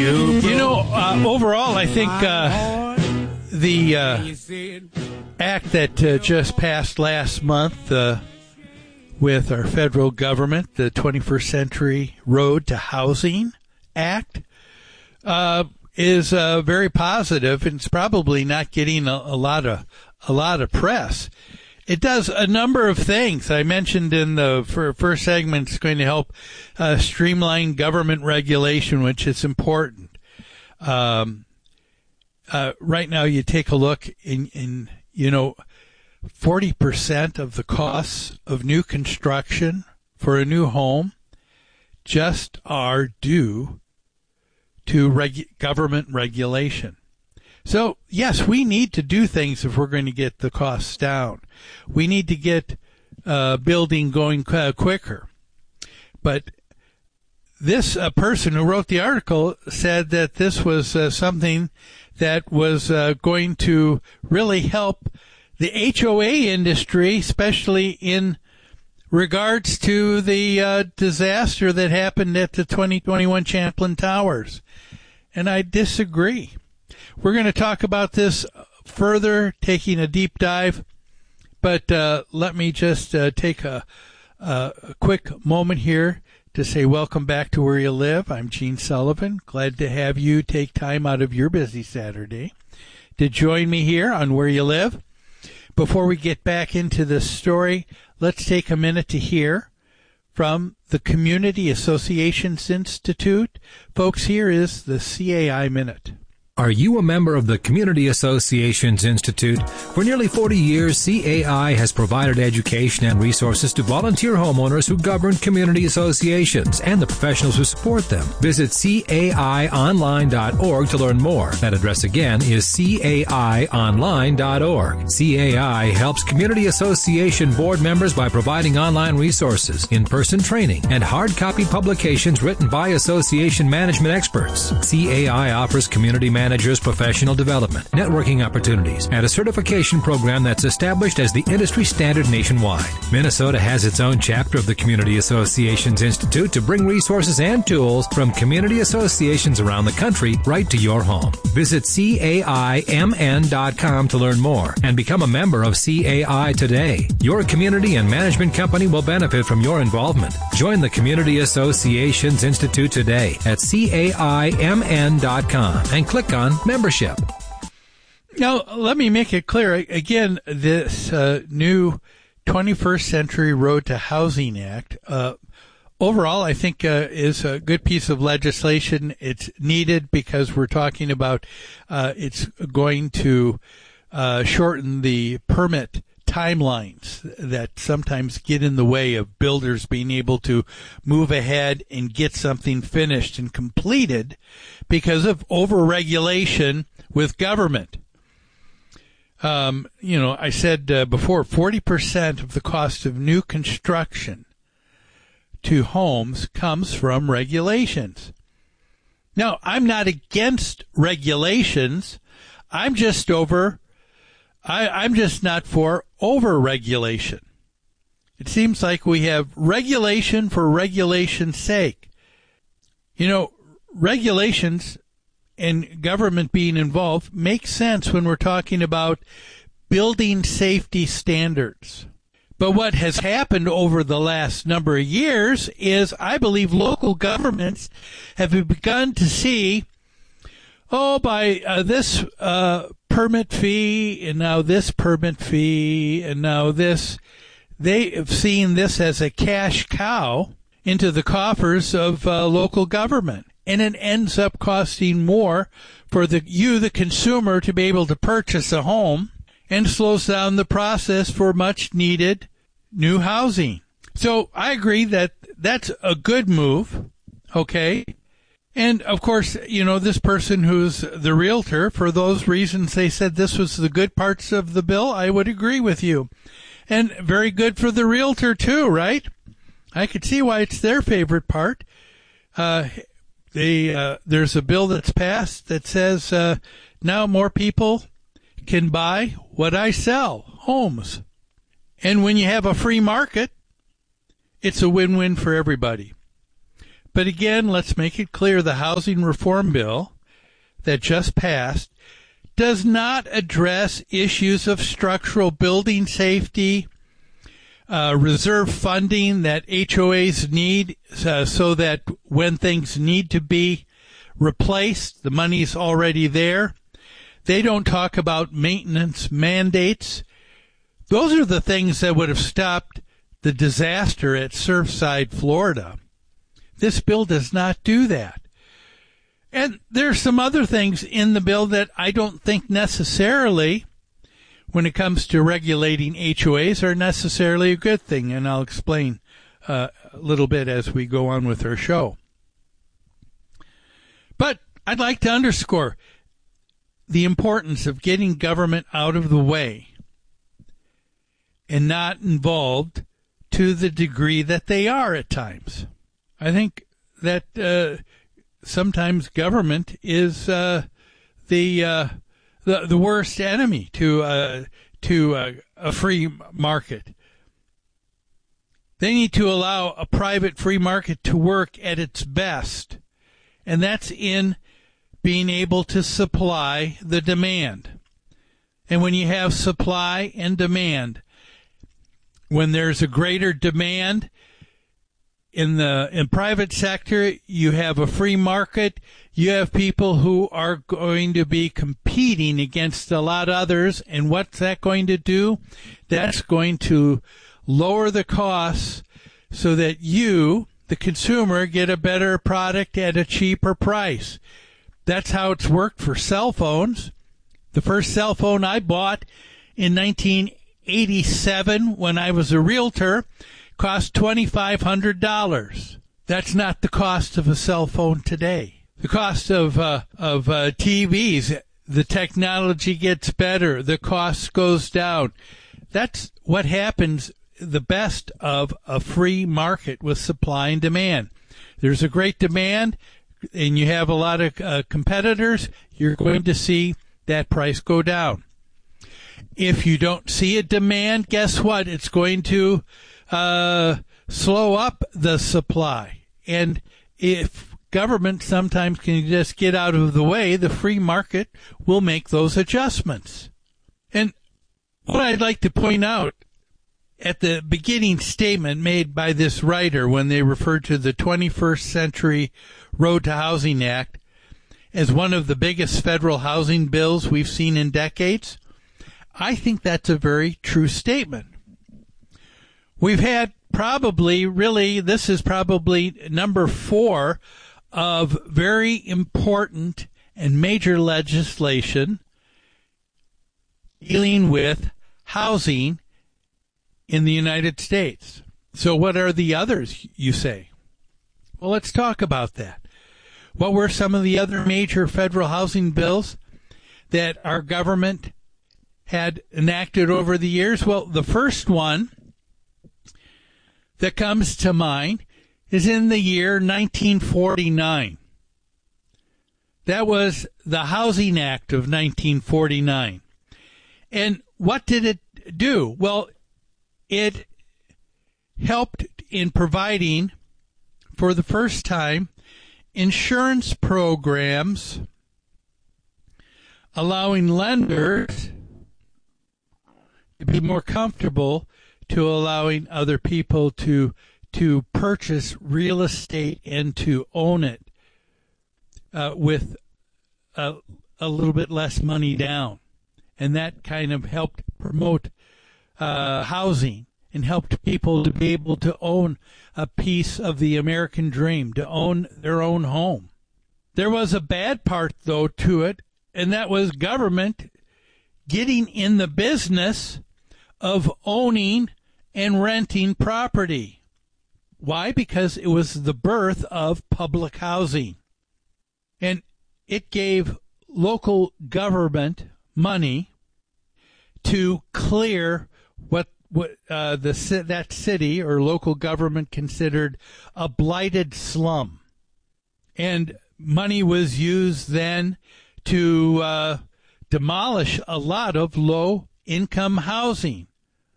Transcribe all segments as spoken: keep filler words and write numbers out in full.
You, you know, uh, overall, I think uh, the uh, act that uh, just passed last month uh, with our federal government, the twenty-first Century Road to Housing Act, uh, is uh, very positive, and it's probably not getting a, a lot of a lot of press. It does a number of things. I mentioned in the for first segment, it's going to help uh, streamline government regulation, which is important. Um, uh, right now, you take a look in, in you know, forty percent of the costs of new construction for a new home just are due to regu- government regulation. So, yes, we need to do things if we're going to get the costs down. We need to get uh, building going uh, quicker. But this uh, person who wrote the article said that this was uh, something that was uh, going to really help the H O A industry, especially in regards to the uh, disaster that happened at the twenty twenty-one Champlain Towers. And I disagree. We're going to talk about this further, taking a deep dive, but uh, let me just uh, take a, a quick moment here to say welcome back to Where You Live. I'm Gene Sullivan. Glad to have you take time out of your busy Saturday to join me here on Where You Live. Before we get back into this story, let's take a minute to hear from the Community Associations Institute. Folks, here is the C A I Minute. Are you a member of the Community Associations Institute? For nearly forty years, C A I has provided education and resources to volunteer homeowners who govern community associations and the professionals who support them. Visit C A I online dot org to learn more. That address again is C A I online dot org. C A I helps community association board members by providing online resources, in-person training, and hard copy publications written by association management experts. C A I offers community management managers professional development, networking opportunities, and a certification program that's established as the industry standard nationwide. Minnesota has its own chapter of the Community Associations Institute to bring resources and tools from community associations around the country right to your home. Visit C A I M N dot com to learn more and become a member of C A I today. Your community and management company will benefit from your involvement. Join the Community Associations Institute today at C A I M N dot com and click on membership. Now, let me make it clear. Again, this uh, new twenty-first Century Road to Housing Act, uh, overall, I think uh, is a good piece of legislation. It's needed because we're talking about uh, it's going to uh, shorten the permit timelines that sometimes get in the way of builders being able to move ahead and get something finished and completed because of over-regulation with government. Um, you know, I said uh, before, forty percent of the cost of new construction to homes comes from regulations. Now, I'm not against regulations. I'm just over I, I'm just not for over-regulation. It seems like we have regulation for regulation's sake. You know, regulations and government being involved make sense when we're talking about building safety standards. But what has happened over the last number of years is I believe local governments have begun to see, oh, by uh, this uh permit fee, and now this permit fee, and now this. They have seen this as a cash cow into the coffers of uh, local government. And it ends up costing more for the you, the consumer, to be able to purchase a home, and slows down the process for much-needed new housing. So I agree that that's a good move, okay? And, of course, you know, this person who's the realtor, for those reasons they said this was the good parts of the bill, I would agree with you. And very good for the realtor, too, right? I could see why it's their favorite part. Uh, they, uh, there's a bill that's passed that says uh, now more people can buy what I sell, homes. And when you have a free market, it's a win-win for everybody. But again, let's make it clear, the housing reform bill that just passed does not address issues of structural building safety, uh, reserve funding that H O As need uh, so that when things need to be replaced, the money's already there. They don't talk about maintenance mandates. Those are the things that would have stopped the disaster at Surfside, Florida. This bill does not do that. And there's some other things in the bill that I don't think necessarily, when it comes to regulating H O As, are necessarily a good thing, and I'll explain uh, a little bit as we go on with our show. But I'd like to underscore the importance of getting government out of the way and not involved to the degree that they are at times. I think that uh, sometimes government is uh, the, uh, the the worst enemy to uh, to uh, a free market. They need to allow a private free market to work at its best, and that's in being able to supply the demand. And when you have supply and demand, when there's a greater demand in the in private sector, you have a free market. You have people who are going to be competing against a lot of others. And what's that going to do? That's going to lower the costs so that you, the consumer, get a better product at a cheaper price. That's how it's worked for cell phones. The first cell phone I bought in nineteen eighty-seven, when I was a realtor, cost twenty-five hundred dollars. That's not the cost of a cell phone today. The cost of uh, of uh, T Vs, the technology gets better, the cost goes down. That's what happens, the best of a free market with supply and demand. There's a great demand, and you have a lot of uh, competitors, you're going to see that price go down. If you don't see a demand, guess what? It's going to uh, slow up the supply. And if government sometimes can just get out of the way, the free market will make those adjustments. And what I'd like to point out at the beginning statement made by this writer when they referred to the twenty-first Century Road to Housing Act as one of the biggest federal housing bills we've seen in decades, I think that's a very true statement. We've had probably, really, this is probably number four of very important and major legislation dealing with housing in the United States. So what are the others, you say? Well, let's talk about that. What were some of the other major federal housing bills that our government had enacted over the years? Well, the first one that comes to mind is in the year nineteen forty-nine. That was the Housing Act of nineteen forty-nine. And what did it do? Well, it helped in providing, for the first time, insurance programs allowing lenders to be more comfortable to allowing other people to to purchase real estate and to own it uh, with a, a little bit less money down. And that kind of helped promote uh, housing and helped people to be able to own a piece of the American dream, to own their own home. There was a bad part, though, to it, and that was government getting in the business of owning and renting property. Why? Because it was the birth of public housing. And it gave local government money to clear what what uh, the that city or local government considered a blighted slum. And money was used then to uh, demolish a lot of low-income housing.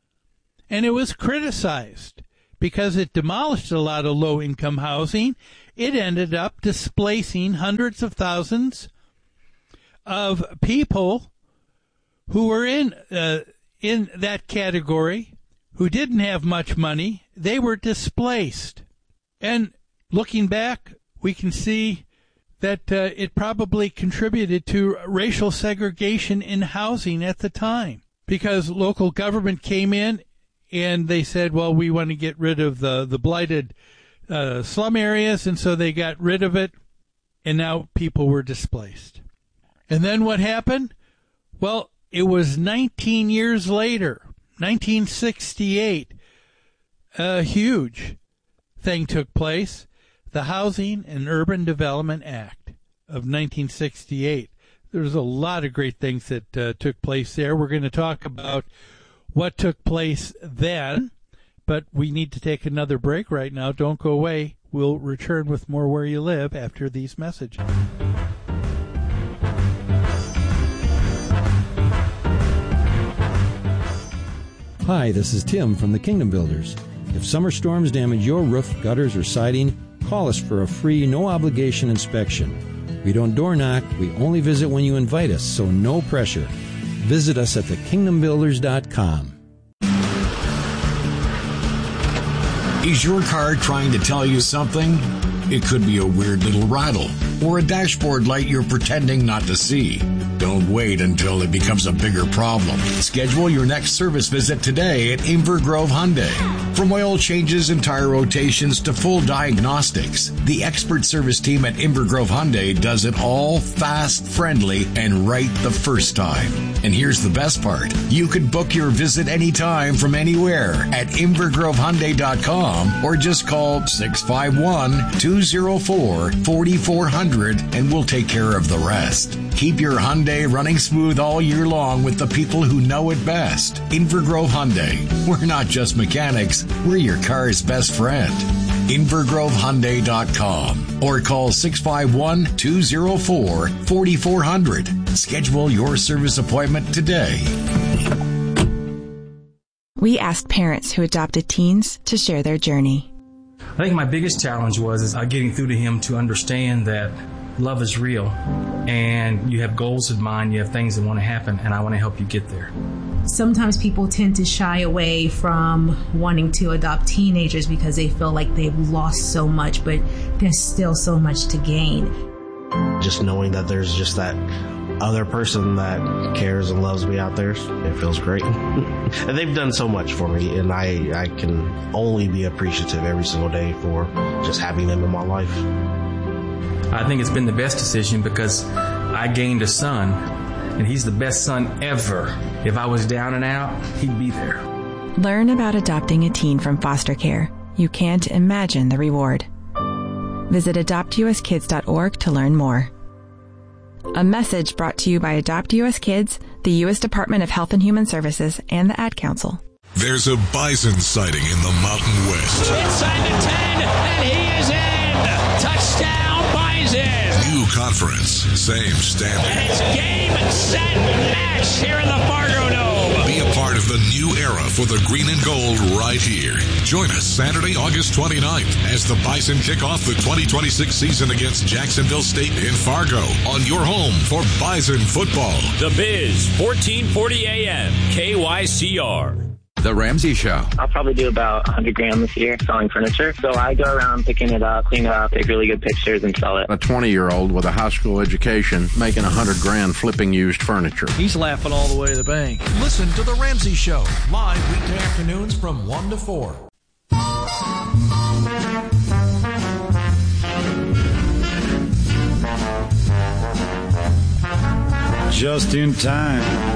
And it was criticized because it demolished a lot of low-income housing. it ended up displacing hundreds of thousands of people who were in uh, in that category, who didn't have much money. They were displaced. And looking back, we can see that uh, it probably contributed to racial segregation in housing at the time, because local government came in and they said, well, we want to get rid of the, the blighted uh, slum areas, and so they got rid of it, and now people were displaced. And then what happened? Well, it was nineteen years later, nineteen sixty-eight, a huge thing took place, the Housing and Urban Development Act of nineteen sixty-eight. There's a lot of great things that uh, took place there. We're going to talk about what took place then, but we need to take another break right now. Don't go away. We'll return with more Where You Live after these messages. Hi, this is Tim from the Kingdom Builders. If summer storms damage your roof, gutters, or siding, call us for a free, no-obligation inspection. We don't door knock, we only visit when you invite us, so no pressure. Visit us at the kingdom builders dot com. Is your car trying to tell you something? It could be a weird little rattle or a dashboard light you're pretending not to see. Don't wait until it becomes a bigger problem. Schedule your next service visit today at Inver Grove Hyundai. From oil changes and tire rotations to full diagnostics, the expert service team at Inver Grove Hyundai does it all fast, friendly, and right the first time. And here's the best part. You can book your visit anytime from anywhere at inver grove hyundai dot com or just call six five one, two oh four, four four zero zero and we'll take care of the rest. Keep your Hyundai running smooth all year long with the people who know it best. Inver Grove Hyundai. We're not just mechanics, we're your car's best friend. inver grove hyundai dot com or call six five one, two oh four, four four zero zero. Schedule your service appointment today. We asked parents who adopted teens to share their journey. I think my biggest challenge was is uh, getting through to him to understand that love is real and you have goals in mind, you have things that want to happen, and I want to help you get there. Sometimes people tend to shy away from wanting to adopt teenagers because they feel like they've lost so much, but there's still so much to gain. Just knowing that there's just that other person that cares and loves me out there, it feels great. And they've done so much for me, and I, I can only be appreciative every single day for just having them in my life. I think it's been the best decision because I gained a son, and he's the best son ever. If I was down and out, he'd be there. Learn about adopting a teen from foster care. You can't imagine the reward. Visit adopt u s kids dot org to learn more. A message brought to you by Adopt U S Kids, the U S Department of Health and Human Services, and the Ad Council. There's a bison sighting in the Mountain West. Inside the ten, and he is in. Touchdown, Bison. New conference, same standard. And it's game, set, match here in the Fargo Dome. Be a part of the new era for the green and gold right here. Join us Saturday, August twenty-ninth as the Bison kick off the twenty twenty-six season against Jacksonville State in Fargo on your home for Bison football. The Biz, fourteen forty A M, K Y C R. The Ramsey Show. I'll probably do about one hundred grand this year selling furniture. So I go around picking it up, clean it up, take really good pictures, and sell it. A twenty-year-old with a high school education making one hundred grand flipping used furniture. He's laughing all the way to the bank. Listen to The Ramsey Show, live weekday afternoons from one to four. Just in time.